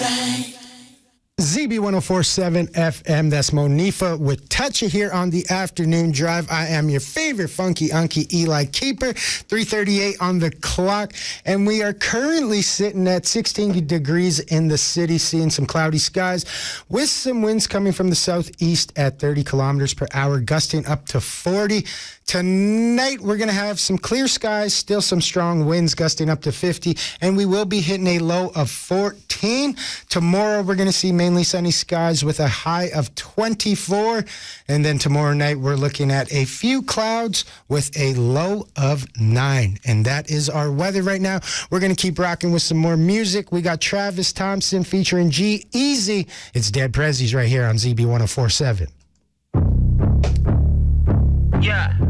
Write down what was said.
ZB1047 FM, that's Monifa with Toucha here on the afternoon drive. I am your favorite funky unky Eli Keeper, 3:38 on the clock, and we are currently sitting at 16 degrees in the city, seeing some cloudy skies with some winds coming from the southeast at 30 kilometers per hour, gusting up to 40. Tonight, we're going to have some clear skies, still some strong winds gusting up to 50, and we will be hitting a low of 14. Tomorrow, we're going to see mainly sunny skies with a high of 24. And then tomorrow night, we're looking at a few clouds with a low of 9. And that is our weather right now. We're going to keep rocking with some more music. We got Travis Thompson featuring G-Eazy. It's Dead Prezzies right here on ZB1047. Yeah.